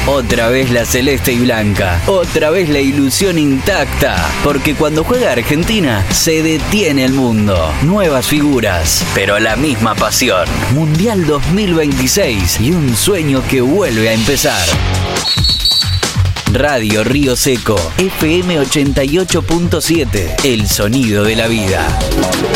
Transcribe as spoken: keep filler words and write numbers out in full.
Otra vez la celeste y blanca. Otra vez la ilusión intacta. Porque cuando juega Argentina, se detiene el mundo. Nuevas figuras, pero la misma pasión. Mundial dos mil veintiséis y un sueño que vuelve a empezar. Radio Río Seco, F M ochenta y ocho punto siete. El sonido de la vida.